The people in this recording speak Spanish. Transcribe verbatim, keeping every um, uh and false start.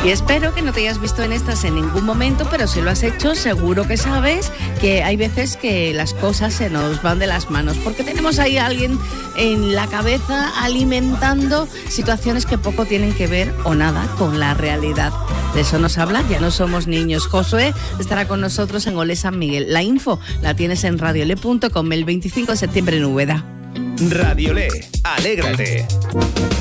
Y espero que no te hayas visto en estas en ningún momento, pero si lo has hecho, seguro que sabes que hay veces que las cosas se nos van de las manos, porque tenemos ahí a alguien en la cabeza alimentando situaciones que poco tienen que ver o nada con la realidad. De eso nos habla Ya no somos niños. Josué estará con nosotros en Olé San Miguel. La info la tienes en radiolé punto com el veinticinco de septiembre en Úbeda. Radiolé, alégrate.